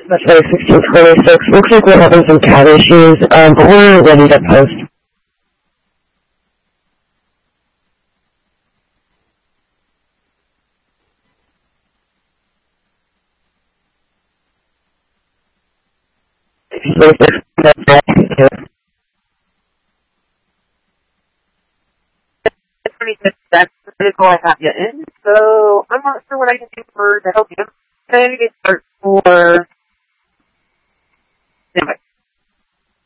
That's right, 1626. Looks like we're having some cat issues, but we're ready to post. That's the vehicle I have you in, so I'm not sure what I can do to help you. Can I get start for... Anyway.